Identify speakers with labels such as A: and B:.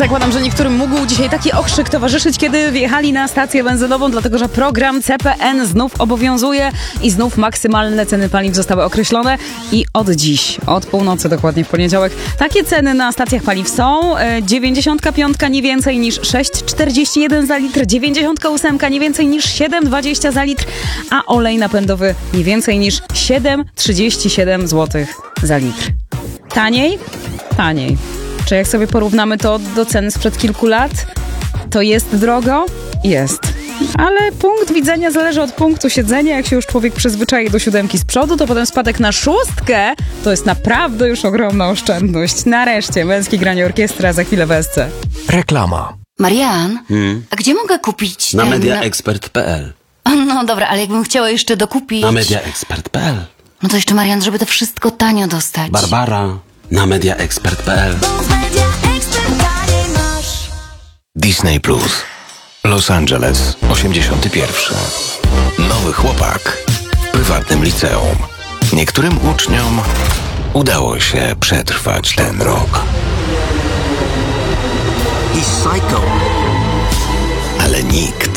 A: Zakładam, że niektórym mógł dzisiaj taki okrzyk towarzyszyć, kiedy wjechali na stację benzynową, dlatego że program CPN znów obowiązuje i znów maksymalne ceny paliw zostały określone i od dziś, od północy dokładnie w poniedziałek, takie ceny na stacjach paliw są. 95 nie więcej niż 6,41 za litr, 98 nie więcej niż 7,20 za litr, a olej napędowy nie więcej niż 7,37 zł za litr. Taniej? Taniej. Czy jak sobie porównamy to do cen sprzed kilku lat, to jest drogo? Jest. Ale punkt widzenia zależy od punktu siedzenia. Jak się już człowiek przyzwyczai do 7 z przodu, to potem spadek na 6 to jest naprawdę już ogromna oszczędność. Nareszcie, Męskie Granie Orkiestra, za chwilę w SC.
B: Reklama.
C: Marian, a gdzie mogę kupić
D: Na
C: ten...
D: mediaexpert.pl.
C: No dobra, ale jakbym chciała jeszcze dokupić...
D: Na mediaexpert.pl.
C: No to jeszcze, Marian, żeby to wszystko tanio dostać.
D: Barbara. Na mediaexpert.pl.
B: Disney Plus. Los Angeles, 81. Nowy chłopak w prywatnym liceum. Niektórym uczniom udało się przetrwać ten rok.
E: He's psycho.
B: Ale nikt